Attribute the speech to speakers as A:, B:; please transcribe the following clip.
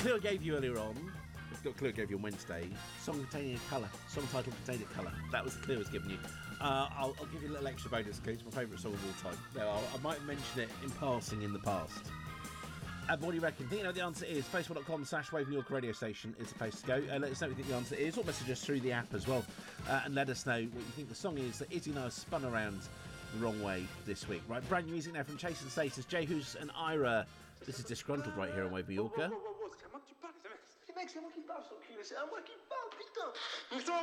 A: clue I gave you earlier on. The clue I gave you on Wednesday. Song containing a colour. Song title containing a colour. That was the clue I was giving you. I'll give you a little extra bonus clue. It's my favourite song of all time. No, I might mention it in passing in the past. What do you reckon? Think you know what the answer is? Facebook.com/Wave New York radio station is the place to go. Let us know what you think the answer is, or message us through the app as well, and let us know what you think the song is that Izzy and I have spun around the wrong way this week. Right, brand new music now from Chase and Status, Jay Hoos and Ira. This is Disgruntled right here on Wave New Yorker.
B: C'est moi qui parle, c'est moi qui parle, son cul, c'est à moi qui parle, putain.